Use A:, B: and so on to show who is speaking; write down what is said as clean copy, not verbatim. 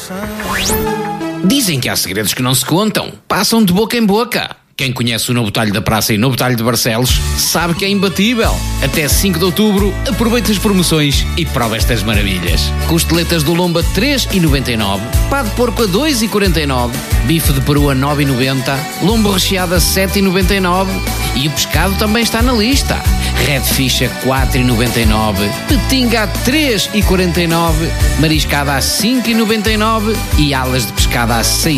A: Dizem que há segredos que não se contam, passam de boca em boca. Quem conhece o Novo Talho da Praça e Novo Talho de Barcelos sabe que é imbatível. Até 5 de outubro, aproveita as promoções e prova estas maravilhas. Costeletas do lombo a 3,99, pá de porco a 2,49, bife de peru a 9,90, lombo recheado a 7,99 e o pescado também está na lista. Redfish a 4,99, petinga a 3,49, mariscada a 5,99 e alas de pescada a 6,99.